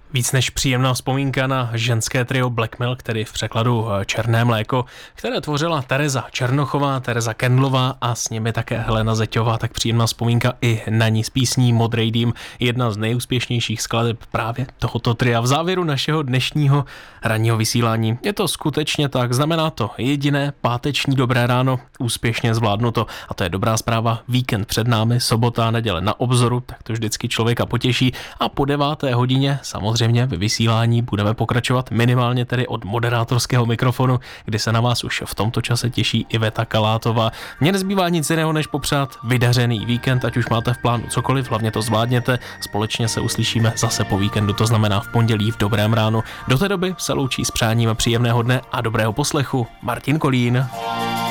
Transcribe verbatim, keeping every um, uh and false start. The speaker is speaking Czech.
Víc než příjemná vzpomínka na ženské trio Black Milk, tedy v překladu Černé mléko, které tvořila Tereza Černochová, Tereza Kendlová a s nimi také Helena Zeťová, tak příjemná vzpomínka i na ní s písní Modrej dým, jedna z nejúspěšnějších skladeb právě tohoto tria. V závěru našeho dnešního ranního vysílání je to skutečně tak, znamená to jediné páteční dobré ráno, úspěšně zvládnuto a to je dobrá zpráva. Víkend před námi, sobota a neděle na obzoru, tak to vždycky člověka potěší a po deváté hodině samozřejmě Samozřejmě ve vysílání budeme pokračovat minimálně tedy od moderátorského mikrofonu, kdy se na vás už v tomto čase těší Iveta Kalátová. Mně nezbývá nic jiného, než popřát vydařený víkend, ať už máte v plánu cokoliv, hlavně to zvládněte. Společně se uslyšíme zase po víkendu, to znamená v pondělí v dobrém ránu. Do té doby se loučí s přáním příjemného dne a dobrého poslechu Martin Kolín.